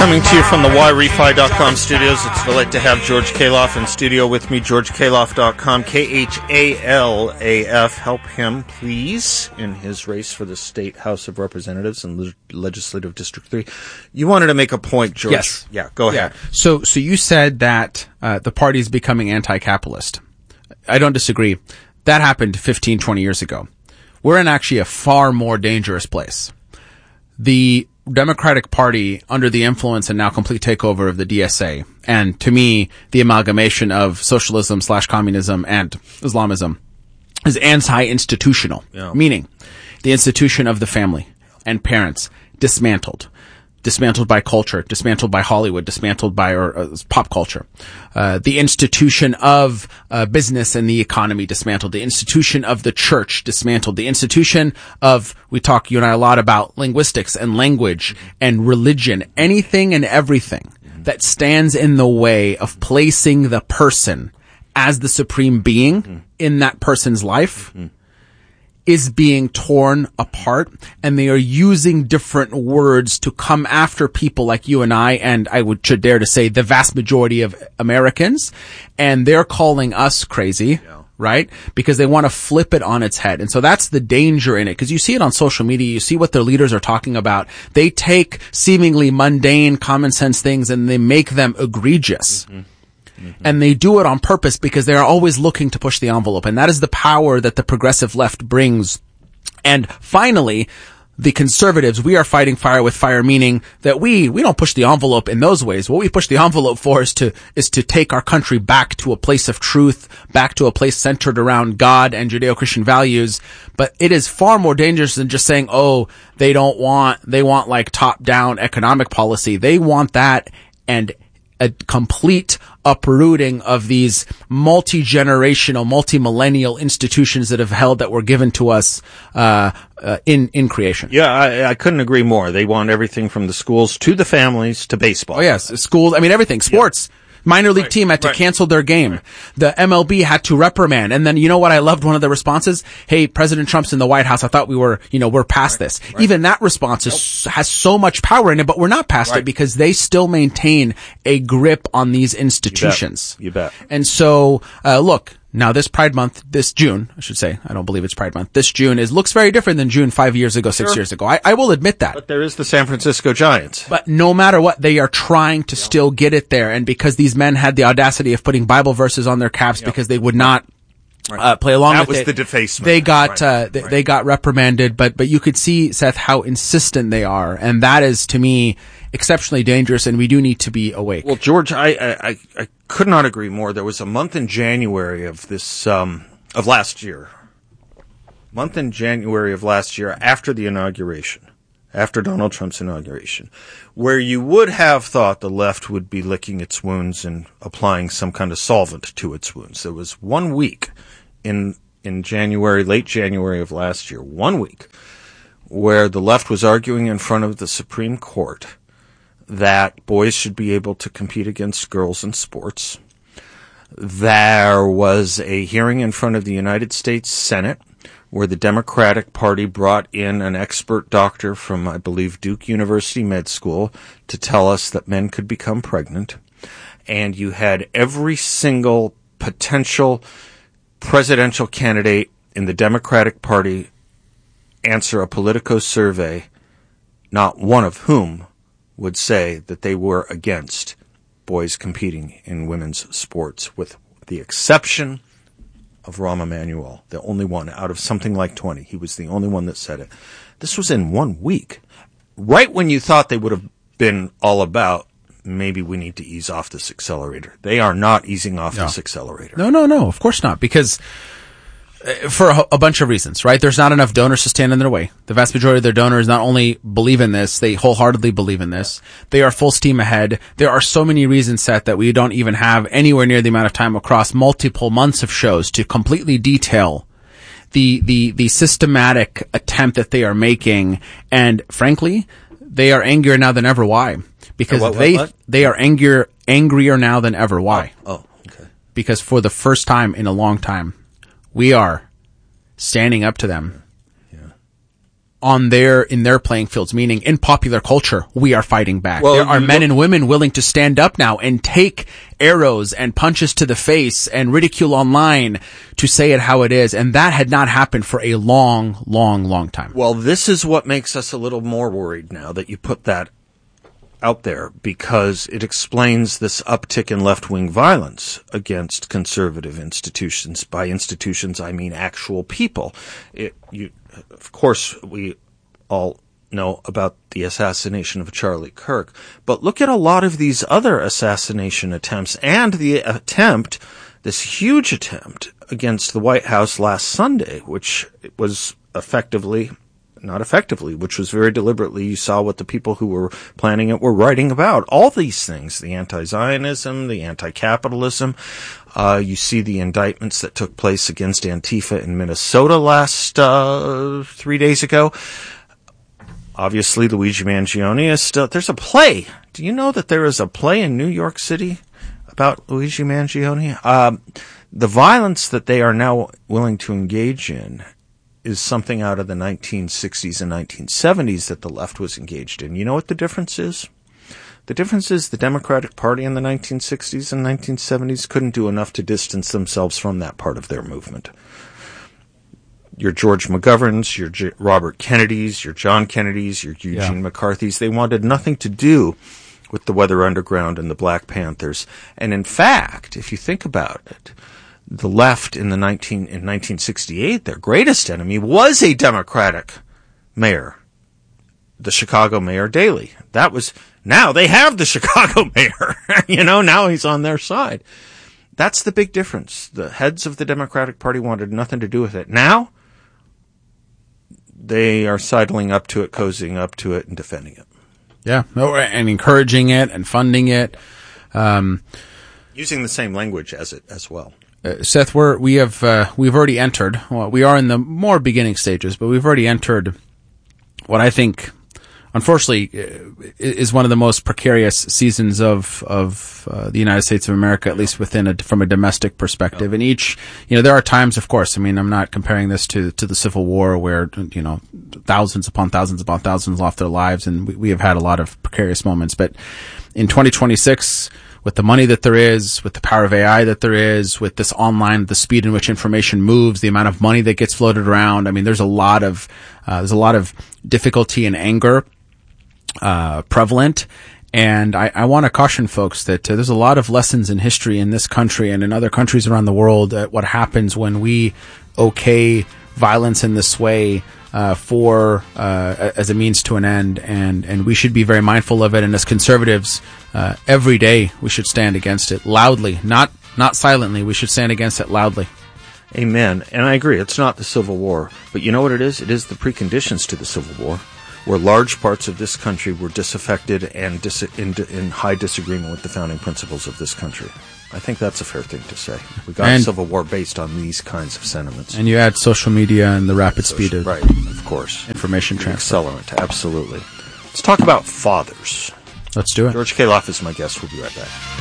Coming to you from the YRefi.com studios, it's a delight to have George Khalaf in studio with me, GeorgeKhalaf.com, KHALAF. Help him, please, in his race for the State House of Representatives and Legislative District 3. You wanted to make a point, George. Yes. Yeah, go ahead. So you said that the party is becoming anti-capitalist. I don't disagree. That happened 15, 20 years ago. We're in actually a far more dangerous place. The Democratic Party, under the influence and now complete takeover of the DSA, and to me, the amalgamation of socialism/communism and Islamism, is anti-institutional, meaning the institution of the family and parents dismantled by culture, dismantled by Hollywood, dismantled by pop culture. The institution of business and the economy dismantled. The institution of the church dismantled. The institution of, we talk, you and I, a lot about linguistics and language and religion. Anything and everything that stands in the way of placing the person as the supreme being in that person's life is being torn apart, and they are using different words to come after people like you and I should dare to say the vast majority of Americans, and they're calling us crazy, right? Because they want to flip it on its head. And so that's the danger in it, because you see it on social media, you see what their leaders are talking about. They take seemingly mundane, common sense things and they make them egregious. And they do it on purpose because they are always looking to push the envelope. And that is the power that the progressive left brings. And finally, the conservatives, we are fighting fire with fire, meaning that we don't push the envelope in those ways. What we push the envelope for is to take our country back to a place of truth, back to a place centered around God and Judeo-Christian values. But it is far more dangerous than just saying, they want like top-down economic policy. They want that and a complete uprooting of these multi-generational, multi-millennial institutions that were given to us in creation. Yeah, I couldn't agree more. They want everything from the schools to the families to baseball. Oh, yes. Schools, everything. Sports. Yeah. Minor league team had to cancel their game. The MLB had to reprimand. And then, you know what? I loved one of the responses. Hey, President Trump's in the White House. I thought we're past this. Even that response has so much power in it, but we're not past it because they still maintain a grip on these institutions. You bet. And so, look, now this Pride Month, this June, I should say, I don't believe it's Pride Month, this June looks very different than June 5 years ago, 6 years ago. I will admit that. But there is the San Francisco Giants. But no matter what, they are trying to still get it there. And because these men had the audacity of putting Bible verses on their caps because they would not play along with it. That was the defacement. They got reprimanded, but you could see, Seth, how insistent they are. And that is, to me, exceptionally dangerous, and we do need to be awake. Well, George, I could not agree more. There was a month in January of this, of last year. Month in January of last year, after the inauguration, after Donald Trump's inauguration, where you would have thought the left would be licking its wounds and applying some kind of solvent to its wounds. There was 1 week in January, late January of last year, 1 week, where the left was arguing in front of the Supreme Court that boys should be able to compete against girls in sports. There was a hearing in front of the United States Senate where the Democratic Party brought in an expert doctor from, I believe, Duke University Med School to tell us that men could become pregnant. And you had every single potential presidential candidate in the Democratic Party answer a Politico survey, not one of whom would say that they were against boys competing in women's sports, with the exception of Rahm Emanuel, the only one out of something like 20. He was the only one that said it. This was in 1 week. Right when you thought they would have been all about, maybe we need to ease off this accelerator. They are not easing off this accelerator. No, of course not. Because for a bunch of reasons, right? There's not enough donors to stand in their way. The vast majority of their donors not only believe in this, they wholeheartedly believe in this. They are full steam ahead. There are so many reasons, Seth, that we don't even have anywhere near the amount of time across multiple months of shows to completely detail the systematic attempt that they are making. And frankly, they are angrier now than ever. Why? Because they are angrier now than ever. Why? Oh, okay. Because for the first time in a long time, we are standing up to them in their playing fields, meaning in popular culture, we are fighting back. Well, there are men and women willing to stand up now and take arrows and punches to the face and ridicule online to say it how it is. And that had not happened for a long, long, long time. Well, this is what makes us a little more worried now that you put that out there, because it explains this uptick in left-wing violence against conservative institutions. By institutions, I mean actual people. Of course, we all know about the assassination of Charlie Kirk, but look at a lot of these other assassination attempts and this huge attempt against the White House last Sunday, which was which was very deliberately, you saw what the people who were planning it were writing about. All these things, the anti-Zionism, the anti-capitalism. You see the indictments that took place against Antifa in Minnesota last 3 days ago. Obviously, Luigi Mangione is still... There's a play. Do you know that there is a play in New York City about Luigi Mangione? The violence that they are now willing to engage in is something out of the 1960s and 1970s that the left was engaged in. You know what the difference is? The difference is the Democratic Party in the 1960s and 1970s couldn't do enough to distance themselves from that part of their movement. Your George McGoverns, your Robert Kennedys, your John Kennedys, your Eugene McCarthys, they wanted nothing to do with the Weather Underground and the Black Panthers. And in fact, if you think about it, the left in 1968, their greatest enemy was a Democratic mayor, the Chicago Mayor Daley. Now they have the Chicago mayor. Now he's on their side. That's the big difference. The heads of the Democratic Party wanted nothing to do with it. Now they are sidling up to it, cozying up to it, and defending it. Yeah, and encouraging it and funding it. Using the same language as it as well. Seth, we've already entered. Well, we are in the more beginning stages, but we've already entered what I think, unfortunately, is one of the most precarious seasons of the United States of America, at least from a domestic perspective. And there are times, of course. I mean, I'm not comparing this to the Civil War, where thousands upon thousands upon thousands lost their lives, and we have had a lot of precarious moments. But in 2026. With the money that there is, with the power of AI that there is, with this online, the speed in which information moves, the amount of money that gets floated around. I mean, there's a lot of difficulty and anger, prevalent. And I want to caution folks that there's a lot of lessons in history in this country and in other countries around the world at what happens when we okay violence in this way, as a means to an end, and we should be very mindful of it. And as conservatives, every day we should stand against it loudly, not silently. We should stand against it loudly. Amen. And I agree. It's not the Civil War, but you know what it is? It is the preconditions to the Civil War, where large parts of this country were disaffected and in high disagreement with the founding principles of this country. I think that's a fair thing to say. We got a Civil War based on these kinds of sentiments. And you add social media and the rapid speed of of course, information transfer. Accelerant, absolutely. Let's talk about fathers. Let's do it. George Kaloff is my guest. We'll be right back.